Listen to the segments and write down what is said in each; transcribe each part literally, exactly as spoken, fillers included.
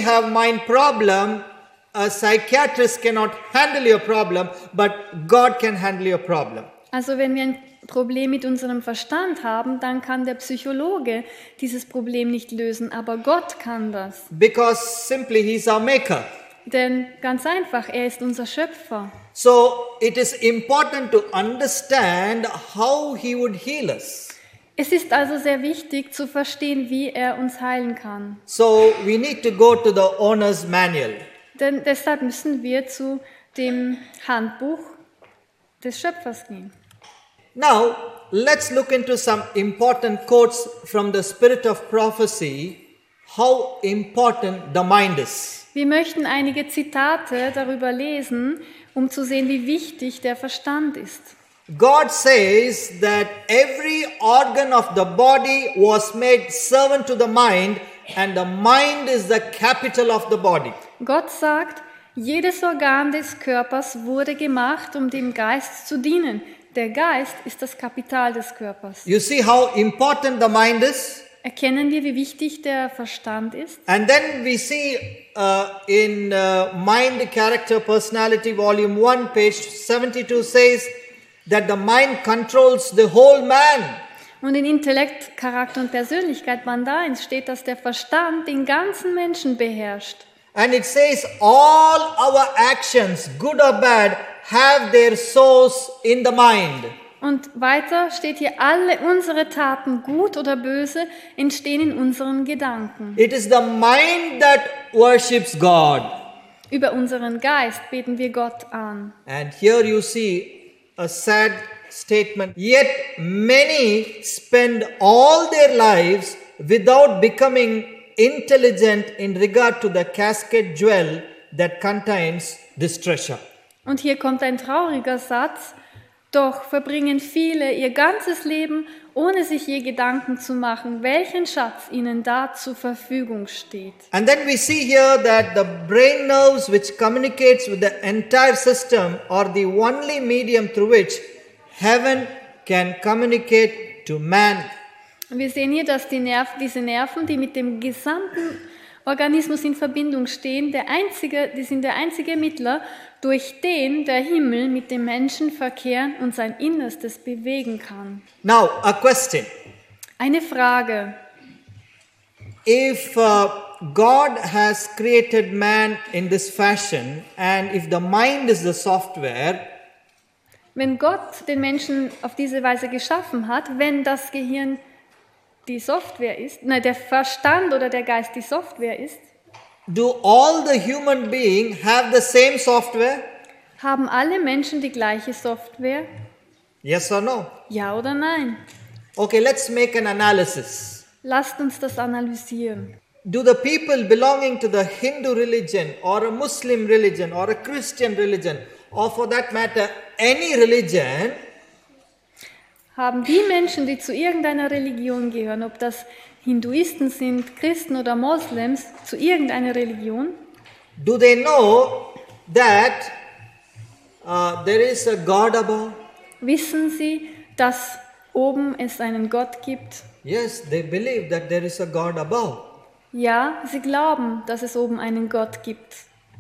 have mind problem, a psychiatrist cannot handle your problem, but God can handle your problem. Also wenn wir ein Problem mit unserem Verstand haben, dann kann der Psychologe dieses Problem nicht lösen, aber Gott kann das. Because simply He's our maker. Denn ganz einfach, er ist unser Schöpfer. So it is important to understand how He would heal us. Es ist also sehr wichtig zu verstehen, wie er uns heilen kann. So we need to go to the owner's manual. Denn deshalb müssen wir zu dem Handbuch des Schöpfers gehen. Now, let's look into some important quotes from the spirit of prophecy, how important the mind is. Wir möchten einige Zitate darüber lesen, um zu sehen, wie wichtig der Verstand ist. God says that every organ of the body was made servant to the mind, and the mind is the capital of the body. Gott sagt, jedes Organ des Körpers wurde gemacht, um dem Geist zu dienen. Der Geist ist das Kapital des Körpers. You see how important the mind is? Erkennen wir, wie wichtig der Verstand ist? And then we see uh, in uh, Mind, Character, Personality, Volume one, page seventy-two says that the mind controls the whole man. Und in Intellekt, Charakter und Persönlichkeit, Band eins, steht, dass der Verstand den ganzen Menschen beherrscht. And it says all our actions, good or bad, have their source in the mind. Und weiter steht hier, alle unsere Taten, gut oder böse, entstehen in unseren Gedanken. It is the mind that worships God. Über unseren Geist beten wir Gott an. And here you see a sad statement. Yet many spend all their lives without becoming intelligent in regard to the casket jewel that contains this treasure. Und hier kommt ein trauriger Satz. Doch verbringen viele ihr ganzes Leben, ohne sich je Gedanken zu machen, welchen Schatz ihnen da zur Verfügung steht. And then we see here that the brain nerves which communicates with the entire system are the only medium through which heaven can communicate to man. Und wir sehen hier, dass die Nerven, diese Nerven, die mit dem gesamten Organismus in Verbindung stehen, der einzige, die sind der einzige Mittler, durch den der Himmel mit dem Menschen verkehren und sein Innerstes bewegen kann. Now, a question. Eine Frage. If uh, God has created man in this fashion and if the mind is the software, wenn Gott den Menschen auf diese Weise geschaffen hat, wenn das Gehirn die Software ist, nein, der Verstand oder der Geist die Software ist, do all the human beings have the same software? Haben alle Menschen die gleiche Software? Yes or no? Ja oder nein? Okay, let's make an analysis. Lasst uns das analysieren. Do the people belonging to the Hindu religion or a Muslim religion or a Christian religion or for that matter any religion, haben die Menschen, die zu irgendeiner Religion gehören, ob das Hinduisten sind, Christen oder Moslems, zu irgendeiner Religion, do they know that uh, there is a God above? Wissen sie, dass oben es einen Gott gibt? Yes, they believe that there is a God above. Ja, sie glauben, dass es oben einen Gott gibt.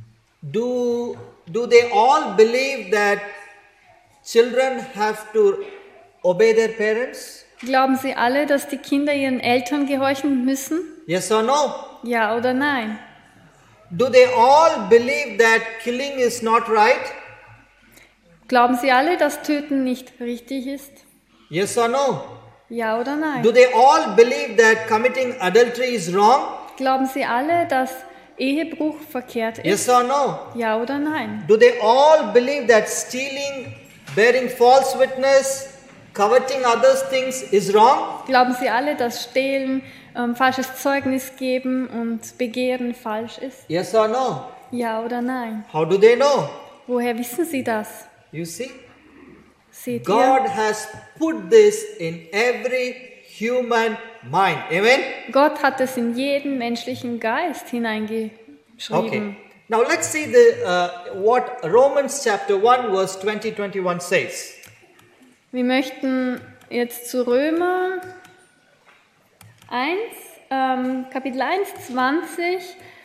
Do, do they all believe that children have to obey their parents? Glauben sie alle, dass die Kinder ihren Eltern gehorchen müssen? Yes or no? Ja oder nein? Do they all believe that killing is not right? Glauben sie alle, dass Töten nicht richtig ist? Yes or no? Ja oder nein? Do they all believe that committing adultery is wrong? Glauben sie alle, dass Ehebruch verkehrt ist? Yes or no? Ja oder nein? Do they all believe that stealing, bearing false witness, coveting others' things is wrong? Glauben sie alle, dass Stehlen, ähm, falsches Zeugnis geben und Begehren falsch ist? Yes or no? Ja oder nein? How do they know? Woher wissen sie das? You see? Seht God ihr? has put this in every human mind. Amen? Gott hat es in jeden menschlichen Geist hineingeschrieben. Okay. Now let's see the uh, what Romans chapter one verse twenty twenty-one says. Wir möchten jetzt zu Römer eins, ähm, Kapitel eins, zwanzig